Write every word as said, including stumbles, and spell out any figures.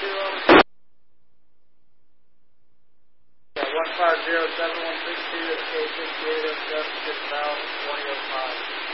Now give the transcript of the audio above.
Yeah, one five zero seven one six two, eight six eight oh seven, six thousand, twenty oh five.